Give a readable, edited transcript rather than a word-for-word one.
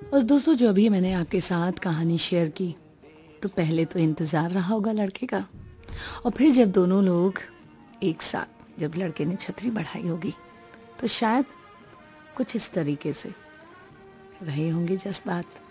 और दोस्तों, जो अभी मैंने आपके साथ कहानी शेयर की, तो पहले तो इंतज़ार रहा होगा लड़के का, और फिर जब दोनों लोग एक साथ, जब लड़के ने छतरी बढ़ाई होगी, तो शायद कुछ इस तरीके से रहे होंगे जज्बात।